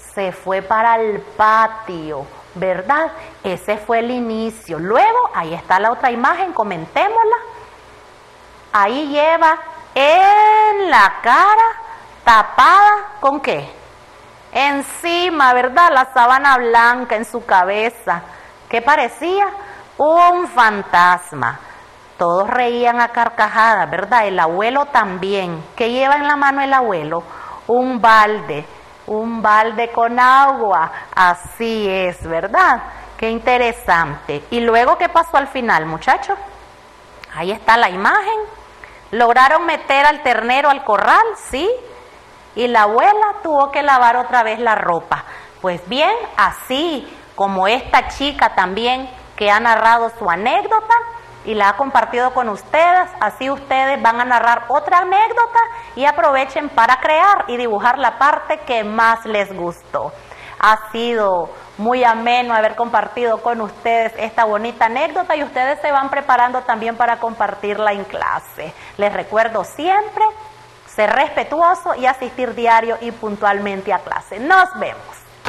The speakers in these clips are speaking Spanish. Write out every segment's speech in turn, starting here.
se fue para el patio, ¿verdad? Ese fue el inicio. Luego, ahí está la otra imagen, comentémosla. Ahí lleva en la cara tapada, ¿con qué? Encima, ¿verdad? La sábana blanca en su cabeza. ¿Qué parecía? Un fantasma. Todos reían a carcajadas, ¿verdad? El abuelo también. ¿Qué lleva en la mano el abuelo? Un balde con agua. Así es, ¿verdad? Qué interesante. ¿Y luego qué pasó al final, muchachos? Ahí está la imagen. ¿Lograron meter al ternero al corral? Sí. Y la abuela tuvo que lavar otra vez la ropa. Pues bien, así como esta chica también que ha narrado su anécdota y la ha compartido con ustedes, así ustedes van a narrar otra anécdota y aprovechen para crear y dibujar la parte que más les gustó. Ha sido muy ameno haber compartido con ustedes esta bonita anécdota y ustedes se van preparando también para compartirla en clase. Les recuerdo siempre ser respetuoso y asistir diario y puntualmente a clase. Nos vemos.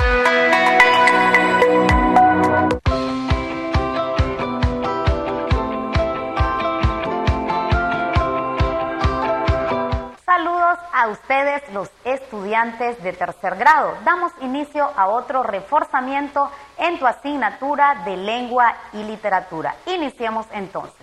Saludos a ustedes, los estudiantes de tercer grado. Damos inicio a otro reforzamiento en tu asignatura de lengua y literatura. Iniciemos entonces.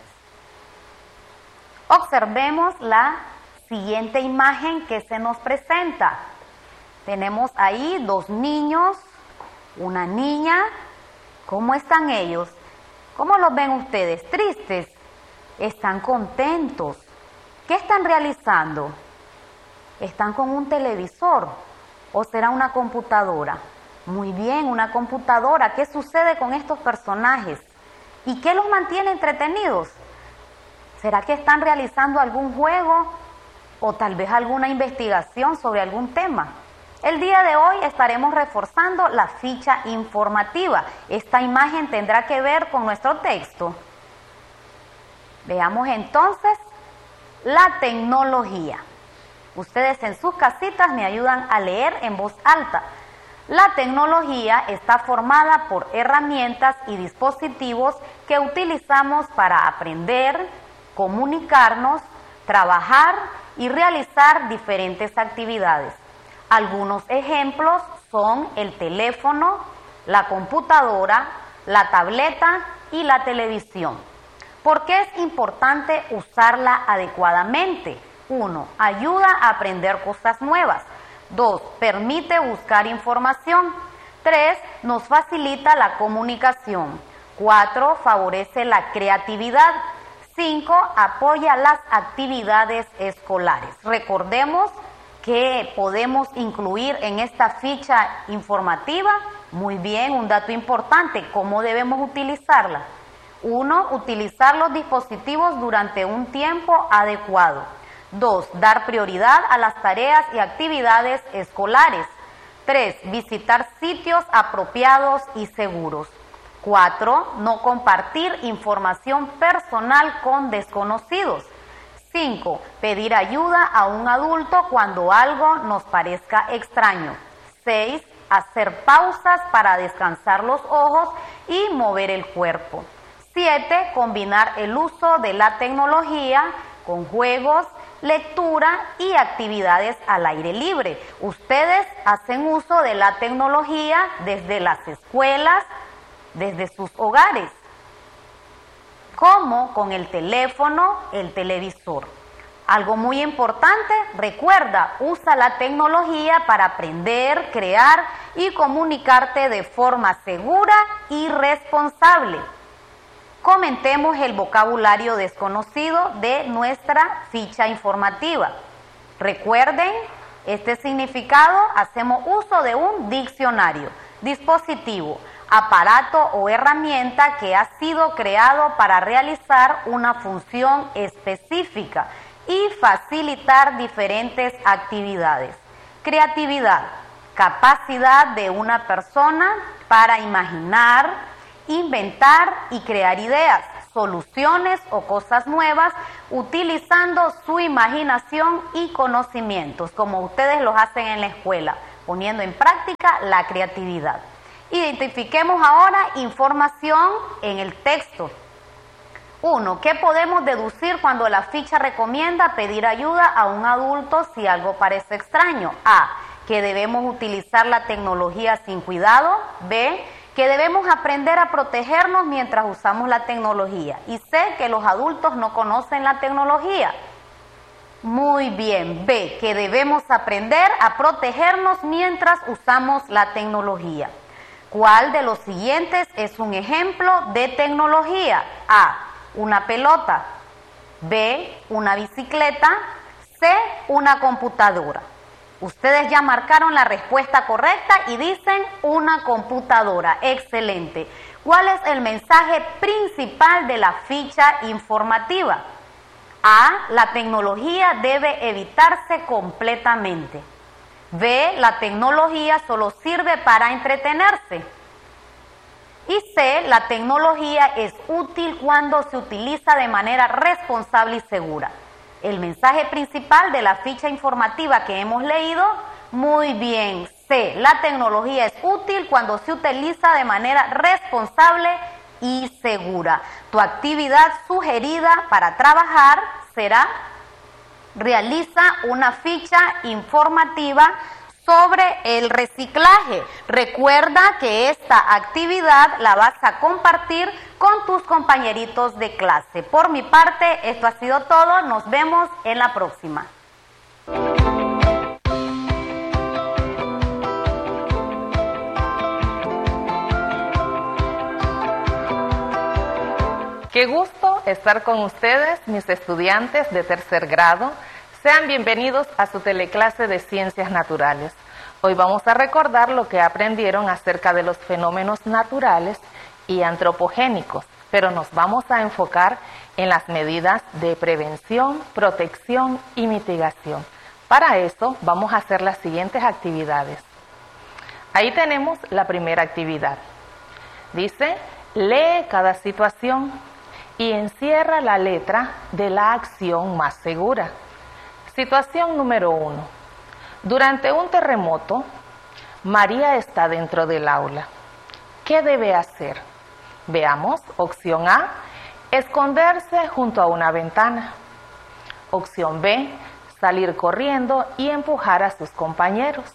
Observemos la siguiente imagen que se nos presenta. Tenemos ahí dos niños, una niña. ¿Cómo están ellos? ¿Cómo los ven ustedes? ¿Tristes? ¿Están contentos? ¿Qué están realizando? ¿Están con un televisor o será una computadora? Muy bien, una computadora. ¿Qué sucede con estos personajes? ¿Y qué los mantiene entretenidos? ¿Será que están realizando algún juego o tal vez alguna investigación sobre algún tema? El día de hoy estaremos reforzando la ficha informativa. Esta imagen tendrá que ver con nuestro texto. Veamos entonces la tecnología. Ustedes en sus casitas me ayudan a leer en voz alta. La tecnología está formada por herramientas y dispositivos que utilizamos para aprender, comunicarnos, trabajar y realizar diferentes actividades. Algunos ejemplos son el teléfono, la computadora, la tableta y la televisión. ¿Por qué es importante usarla adecuadamente? 1. Ayuda a aprender cosas nuevas. 2. Permite buscar información. 3. Nos facilita la comunicación. 4. Favorece la creatividad. 5. Apoya las actividades escolares. Recordemos que podemos incluir en esta ficha informativa, muy bien, un dato importante, ¿cómo debemos utilizarla? 1. Utilizar los dispositivos durante un tiempo adecuado. 2. Dar prioridad a las tareas y actividades escolares. 3. Visitar sitios apropiados y seguros. 4. No compartir información personal con desconocidos. 5. Pedir ayuda a un adulto cuando algo nos parezca extraño. 6. Hacer pausas para descansar los ojos y mover el cuerpo. 7. Combinar el uso de la tecnología con juegos, lectura y actividades al aire libre. Ustedes hacen uso de la tecnología desde las escuelas, desde sus hogares, como con el teléfono, el televisor. Algo muy importante, recuerda, usa la tecnología para aprender, crear y comunicarte de forma segura y responsable. Comentemos el vocabulario desconocido de nuestra ficha informativa. Recuerden, este significado, hacemos uso de un diccionario. Dispositivo, aparato o herramienta que ha sido creado para realizar una función específica y facilitar diferentes actividades. Creatividad, capacidad de una persona para imaginar, inventar y crear ideas, soluciones o cosas nuevas utilizando su imaginación y conocimientos, como ustedes los hacen en la escuela. poniendo en práctica la creatividad. Identifiquemos ahora información en el texto. 1. ¿Qué podemos deducir cuando la ficha recomienda pedir ayuda a un adulto si algo parece extraño? A. Que debemos utilizar la tecnología sin cuidado. B. Que debemos aprender a protegernos mientras usamos la tecnología. Y C. Que los adultos no conocen la tecnología. Muy bien. B. Que debemos aprender a protegernos mientras usamos la tecnología. ¿Cuál de los siguientes es un ejemplo de tecnología? A. Una pelota. B. Una bicicleta. C. Una computadora. Ustedes ya marcaron la respuesta correcta y dicen una computadora. Excelente. ¿Cuál es el mensaje principal de la ficha informativa? A. La tecnología debe evitarse completamente. B. La tecnología solo sirve para entretenerse. Y C. La tecnología es útil cuando se utiliza de manera responsable y segura. El mensaje principal de la ficha informativa que hemos leído, muy bien, C. La tecnología es útil cuando se utiliza de manera responsable y segura. Tu actividad sugerida para trabajar será: realiza una ficha informativa sobre el reciclaje. Recuerda que esta actividad la vas a compartir con tus compañeritos de clase. Por mi parte, esto ha sido todo. Nos vemos en la próxima. Qué gusto estar con ustedes, mis estudiantes de tercer grado. Sean bienvenidos a su teleclase de Ciencias Naturales. Hoy vamos a recordar lo que aprendieron acerca de los fenómenos naturales y antropogénicos, pero nos vamos a enfocar en las medidas de prevención, protección y mitigación. Para eso vamos a hacer las siguientes actividades. Ahí tenemos la primera actividad. Dice: lee cada situación y encierra la letra de la acción más segura. Situación número 1. Durante un terremoto, María está dentro del aula. ¿Qué debe hacer? Veamos. Opción A: esconderse junto a una ventana. Opción B: salir corriendo y empujar a sus compañeros.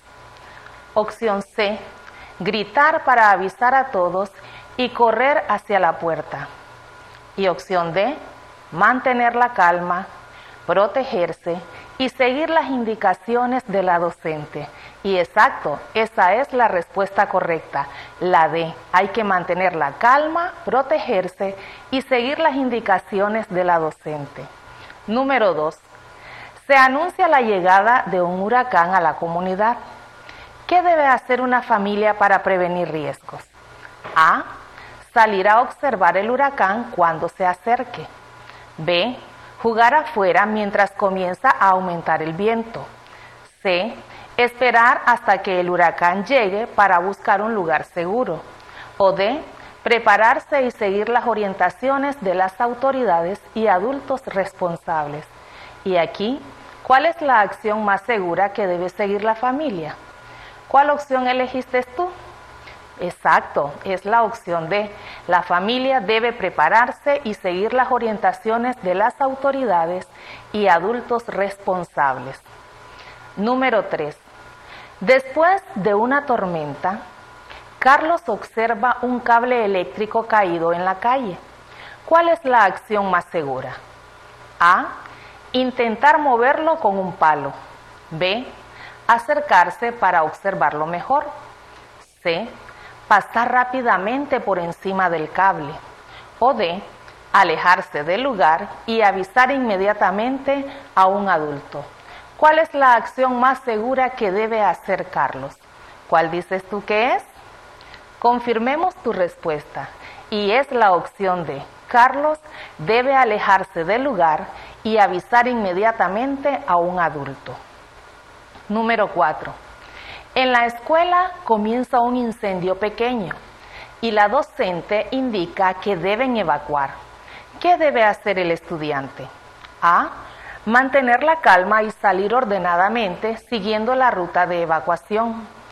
Opción C: gritar para avisar a todos y correr hacia la puerta. Y opción D: mantener la calma, protegerse y seguir las indicaciones de la docente. Y exacto, esa es la respuesta correcta, la D. Hay que mantener la calma, protegerse y seguir las indicaciones de la docente. Número 2. Se anuncia la llegada de un huracán a la comunidad. ¿Qué debe hacer una familia para prevenir riesgos? A: salir a observar el huracán cuando se acerque. B: jugar afuera mientras comienza a aumentar el viento. C: esperar hasta que el huracán llegue para buscar un lugar seguro. O D: prepararse y seguir las orientaciones de las autoridades y adultos responsables. Y aquí, ¿cuál es la acción más segura que debe seguir la familia? ¿Cuál opción elegiste tú? Exacto, es la opción D. La familia debe prepararse y seguir las orientaciones de las autoridades y adultos responsables. Número 3. Después de una tormenta, Carlos observa un cable eléctrico caído en la calle. ¿Cuál es la acción más segura? A: intentar moverlo con un palo. B: acercarse para observarlo mejor. C: pasar rápidamente por encima del cable. O D: alejarse del lugar y avisar inmediatamente a un adulto. ¿Cuál es la acción más segura que debe hacer Carlos? ¿Cuál dices tú que es? Confirmemos tu respuesta y es la opción D. Carlos debe alejarse del lugar y avisar inmediatamente a un adulto. Número 4. En la escuela comienza un incendio pequeño y la docente indica que deben evacuar. ¿Qué debe hacer el estudiante? A: mantener la calma y salir ordenadamente siguiendo la ruta de evacuación.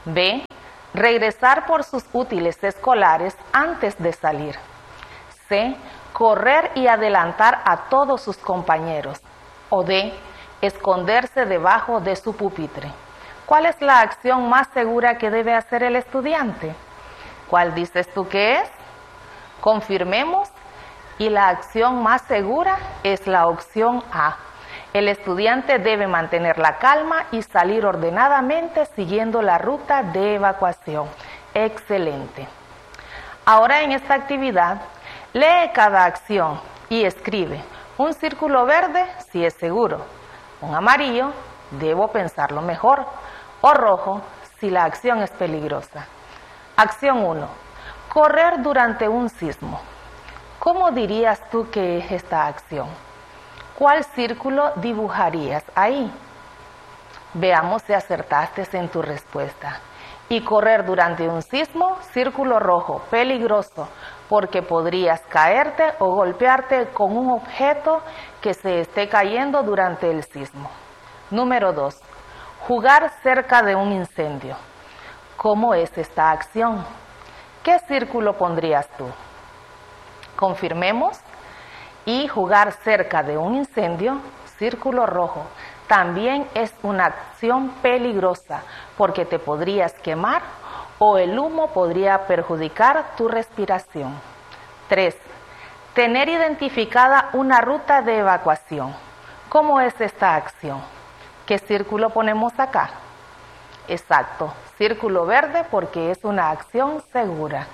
B. Regresar por sus útiles escolares antes de salir. C. Correr y adelantar a todos sus compañeros. O D. Esconderse debajo de su pupitre. ¿Cuál es la acción más segura que debe hacer el estudiante? ¿Cuál dices tú que es? Confirmemos. Y la acción más segura es la opción A. El estudiante debe mantener la calma y salir ordenadamente siguiendo la ruta de evacuación. Excelente. Ahora en esta actividad, lee cada acción y escribe un círculo verde si es seguro, un amarillo, debo pensarlo mejor, o rojo si la acción es peligrosa. Acción 1. Correr durante un sismo. ¿Cómo dirías tú que es esta acción? ¿Cuál círculo dibujarías ahí? Veamos si acertaste en tu respuesta. Y correr durante un sismo, círculo rojo, peligroso, porque podrías caerte o golpearte con un objeto que se esté cayendo durante el sismo. Número 2. Jugar cerca de un incendio. ¿Cómo es esta acción? ¿Qué círculo pondrías tú? Confirmemos. Y jugar cerca de un incendio, círculo rojo, también es una acción peligrosa porque te podrías quemar o el humo podría perjudicar tu respiración. 3. Tener identificada una ruta de evacuación. ¿Cómo es esta acción? ¿Qué círculo ponemos acá? Exacto, círculo verde porque es una acción segura.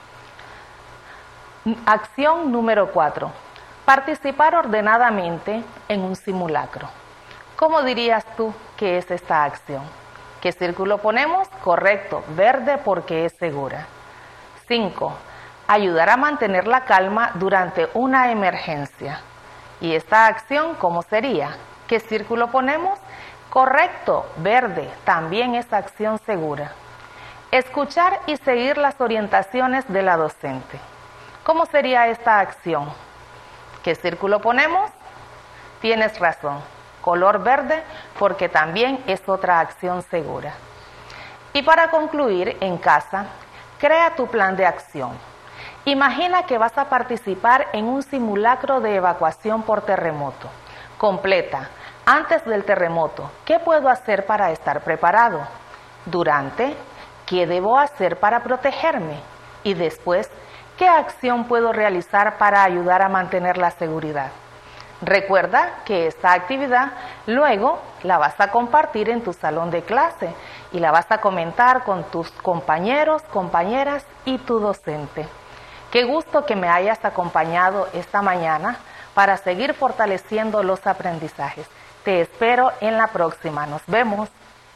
Acción número 4. Participar ordenadamente en un simulacro. ¿Cómo dirías tú que es esta acción? ¿Qué círculo ponemos? Correcto, verde porque es segura. 5. Ayudar a mantener la calma durante una emergencia. ¿Y esta acción cómo sería? ¿Qué círculo ponemos? Correcto, verde, también es acción segura. Escuchar y seguir las orientaciones de la docente. ¿Cómo sería esta acción? ¿Qué círculo ponemos? Tienes razón, color verde porque también es otra acción segura. Y para concluir, en casa, crea tu plan de acción. Imagina que vas a participar en un simulacro de evacuación por terremoto. Completa, antes del terremoto, ¿qué puedo hacer para estar preparado? Durante, ¿qué debo hacer para protegerme? Y después, ¿qué acción puedo realizar para ayudar a mantener la seguridad? Recuerda que esta actividad luego la vas a compartir en tu salón de clase y la vas a comentar con tus compañeros, compañeras y tu docente. Qué gusto que me hayas acompañado esta mañana para seguir fortaleciendo los aprendizajes. Te espero en la próxima. Nos vemos.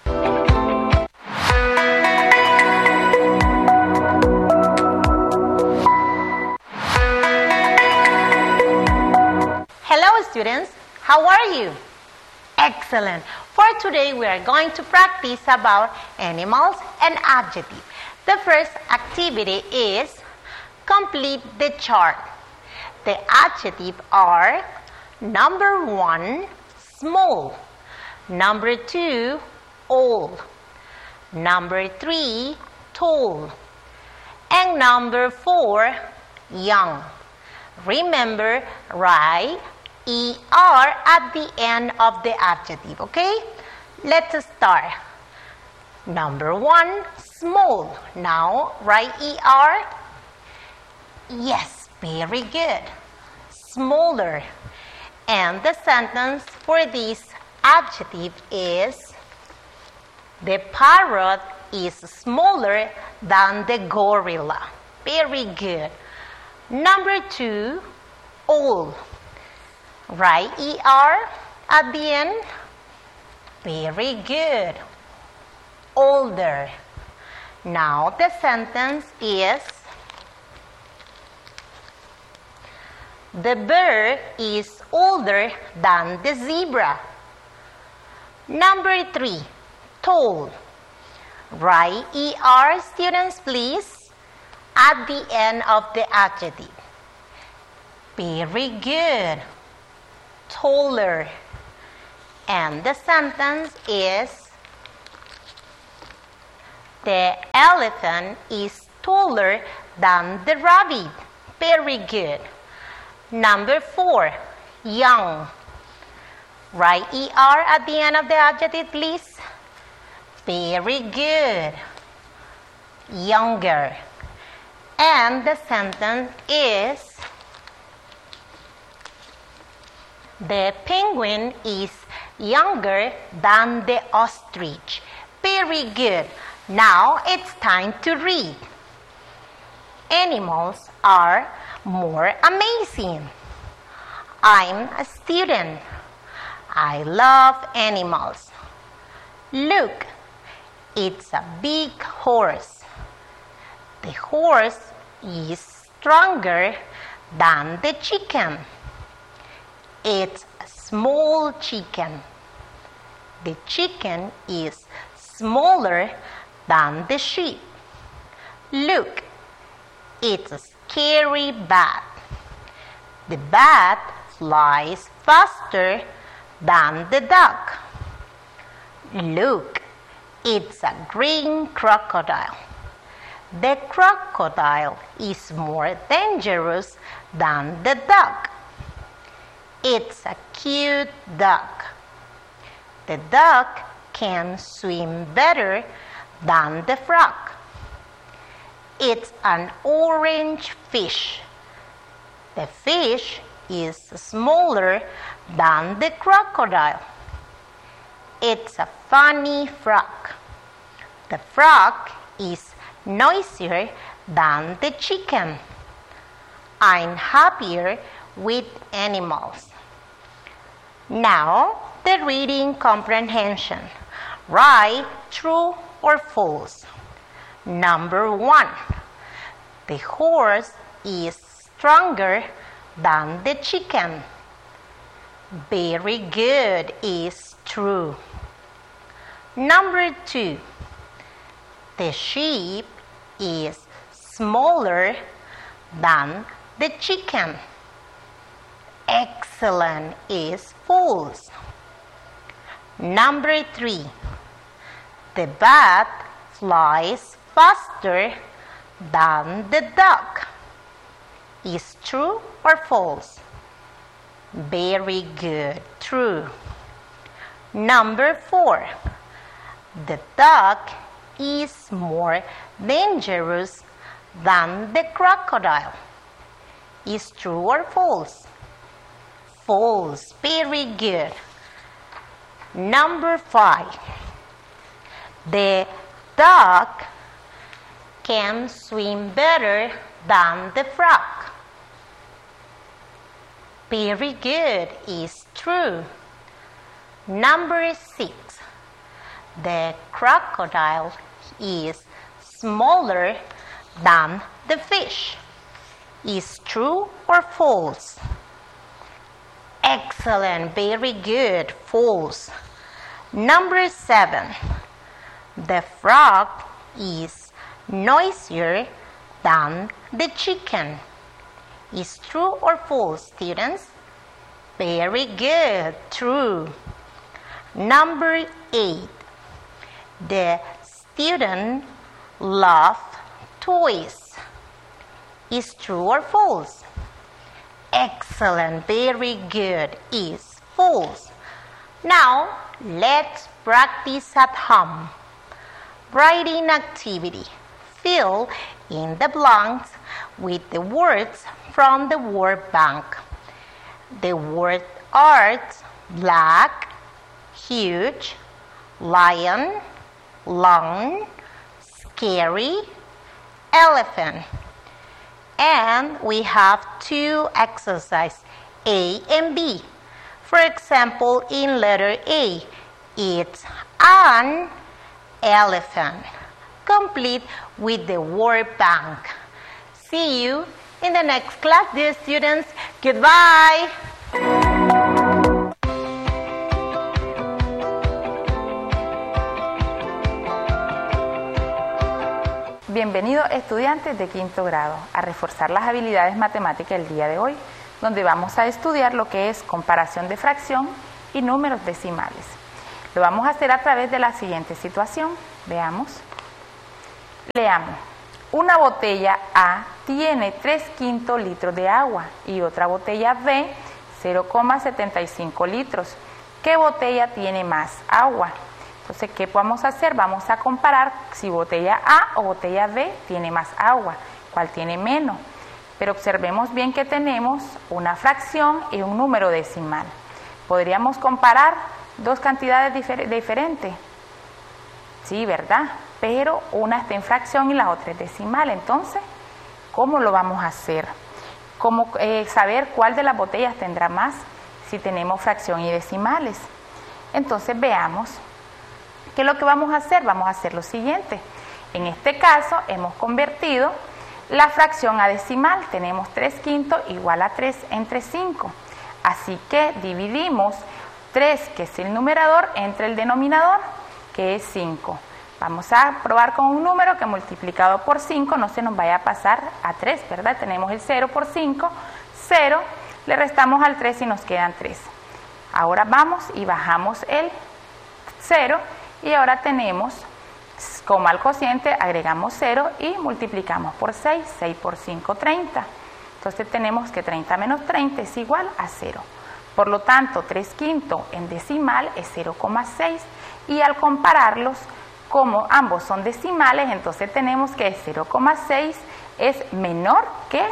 Hello students, how are you? Excellent. For today we are going to practice about animals and adjectives. The first activity is complete the chart. The adjectives are number 1, small, number 2, old, number 3, tall, and number 4, young. Remember, write ER at the end of the adjective, okay? Let's start. Number 1, small. Now, write ER. Yes, very good. Smaller. And the sentence for this adjective is, the parrot is smaller than the gorilla. Very good. Number 2, old. Write ER at the end. Very good. Older. Now the sentence is, the bear is older than the zebra. Number 3, tall. Write ER, students, please, at the end of the adjective. Very good. Taller. And the sentence is, The elephant is taller than the rabbit. Very good. Number 4, young. Write ER at the end of the adjective, please. Very good. Younger. And the sentence is, the penguin is younger than the ostrich. Very good. Now it's time to read. Animals are more amazing. I'm a student. I love animals. Look, it's a big horse. The horse is stronger than the chicken. It's a small chicken. The chicken is smaller than the sheep. Look, it's a scary bat. The bat flies faster than the duck. Look, it's a green crocodile. The crocodile is more dangerous than the duck. It's a cute duck. The duck can swim better than the frog. It's an orange fish. The fish is smaller than the crocodile. It's a funny frog. The frog is noisier than the chicken. I'm happier with animals. Now, the reading comprehension. Write true or false. Number 1. The horse is stronger than the chicken. Very good is true. Number 2. The sheep is smaller than the chicken. Excellent is false. Number 3. The bat flies faster than the duck. Is true or false? Very good, true. Number 4. The duck is more dangerous than the crocodile. Is true or false? False, very good. Number 5. The duck can swim better than the frog. Very good is true. Number 6. The crocodile is smaller than the fish. Is true or false? Excellent, very good, false. Number 7. The frog is noisier than the chicken. Is true or false, students? Very good, true. Number 8. The student loves toys. Is true or false? Excellent, very good, is false. Now, let's practice at home. Writing activity. Fill in the blanks with the words from the word bank. The words are black, huge, lion, long, scary, elephant. And we have 2 exercises, A and B. For example, in letter A, it's an elephant. Complete with the word bank. See you in the next class, dear students. Goodbye. Bienvenidos estudiantes de quinto grado a reforzar las habilidades matemáticas el día de hoy, donde vamos a estudiar lo que es comparación de fracción y números decimales. Lo vamos a hacer a través de la siguiente situación. Veamos. Leamos. Una botella A tiene 3/5 litros de agua y otra botella B 0,75 litros. ¿Qué botella tiene más agua? Entonces, ¿qué vamos a hacer? Vamos a comparar si botella A o botella B tiene más agua, cuál tiene menos. Pero observemos bien que tenemos una fracción y un número decimal. ¿Podríamos comparar dos cantidades diferentes? Sí, ¿verdad? Pero una está en fracción y la otra es decimal. Entonces, ¿cómo lo vamos a hacer? ¿Cómo saber cuál de las botellas tendrá más si tenemos fracción y decimales? Entonces, veamos qué es lo que vamos a hacer. Vamos a hacer lo siguiente. En este caso, hemos convertido la fracción a decimal. Tenemos 3/5 igual a 3 entre 5. Así que dividimos 3, que es el numerador, entre el denominador, que es 5. Vamos a probar con un número que multiplicado por 5 no se nos vaya a pasar a 3, ¿verdad? Tenemos el 0 por 5, 0, le restamos al 3 y nos quedan 3. Ahora vamos y bajamos el 0 y ahora tenemos, como al cociente, agregamos 0 y multiplicamos por 6, 6 por 5, 30. Entonces tenemos que 30 menos 30 es igual a 0. Por lo tanto, 3/5 en decimal es 0,6 y al compararlos, como ambos son decimales, entonces tenemos que 0,6 es menor que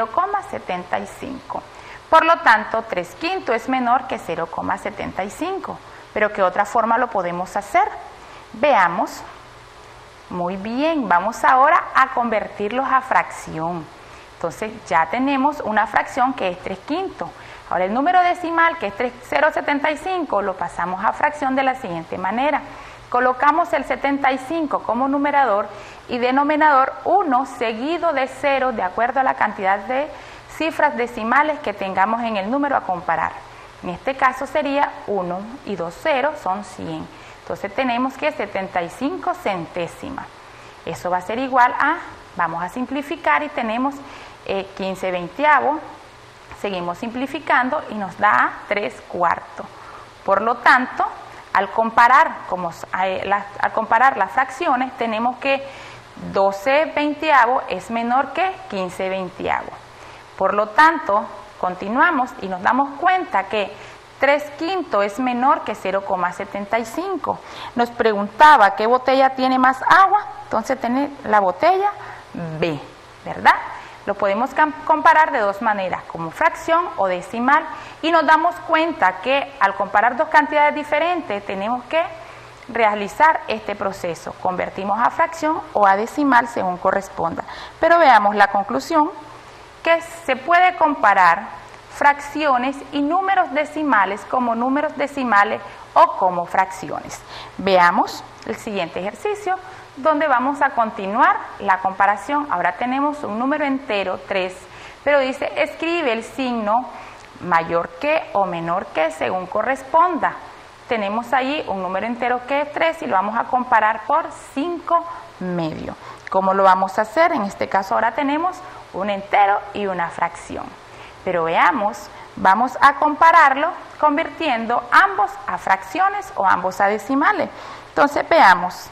0,75. Por lo tanto, 3/5 es menor que 0,75. Pero ¿qué otra forma lo podemos hacer? Veamos. Muy bien, vamos ahora a convertirlos a fracción. Entonces ya tenemos una fracción que es 3/5. Ahora el número decimal, que es 0,75, lo pasamos a fracción de la siguiente manera. Colocamos el 75 como numerador y denominador 1 seguido de 0 de acuerdo a la cantidad de cifras decimales que tengamos en el número a comparar. En este caso sería 1 y 2 ceros son 100. Entonces tenemos que 75 centésimas. Eso va a ser igual a, vamos a simplificar y tenemos 15 veinte-avos. Seguimos simplificando y nos da 3/4. Por lo tanto, al comparar las fracciones, tenemos que 12 veinte-avos es menor que 15 veinte-avos. Por lo tanto, continuamos y nos damos cuenta que 3/5 es menor que 0,75. Nos preguntaba qué botella tiene más agua, entonces tiene la botella B, ¿verdad? Lo podemos comparar de dos maneras, como fracción o decimal, y nos damos cuenta que al comparar dos cantidades diferentes tenemos que realizar este proceso. Convertimos a fracción o a decimal según corresponda. Pero veamos la conclusión, que se puede comparar fracciones y números decimales como números decimales o como fracciones. Veamos el siguiente ejercicio, donde vamos a continuar la comparación. Ahora tenemos un número entero, 3, pero dice, escribe el signo mayor que o menor que según corresponda. Tenemos ahí un número entero que es 3 y lo vamos a comparar por 5 medios. ¿Cómo lo vamos a hacer? En este caso ahora tenemos un entero y una fracción. Pero veamos, vamos a compararlo convirtiendo ambos a fracciones o ambos a decimales. Entonces veamos.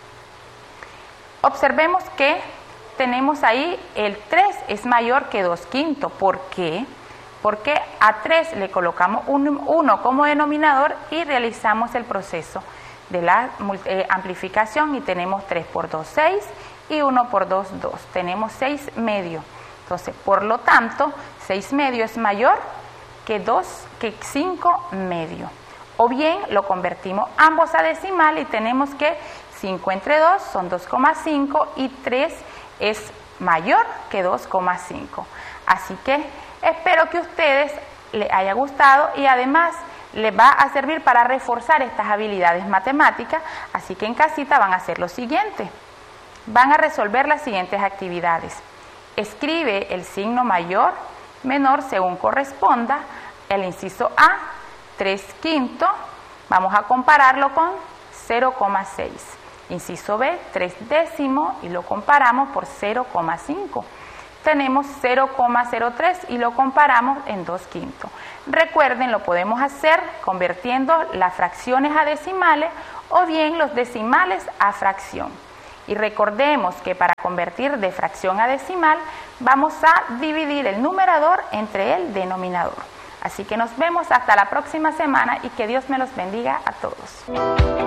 Observemos que tenemos ahí el 3 es mayor que 2/5. ¿Por qué? Porque a 3 le colocamos un 1 como denominador y realizamos el proceso de la amplificación y tenemos 3 por 2, 6 y 1 por 2, 2. Tenemos 6 medios. Entonces, por lo tanto, 6 medios es mayor que 5 medios. O bien lo convertimos ambos a decimal y tenemos que 5 entre 2 son 2,5 y 3 es mayor que 2,5. Así que espero que a ustedes les haya gustado y además les va a servir para reforzar estas habilidades matemáticas. Así que en casita van a hacer lo siguiente. Van a resolver las siguientes actividades. Escribe el signo mayor, menor según corresponda. El inciso A, 3/5, vamos a compararlo con 0,6. Inciso B, 3/10 y lo comparamos por 0,5. Tenemos 0,03 y lo comparamos en 2/5. Recuerden, lo podemos hacer convirtiendo las fracciones a decimales o bien los decimales a fracción. Y recordemos que para convertir de fracción a decimal, vamos a dividir el numerador entre el denominador. Así que nos vemos hasta la próxima semana y que Dios me los bendiga a todos.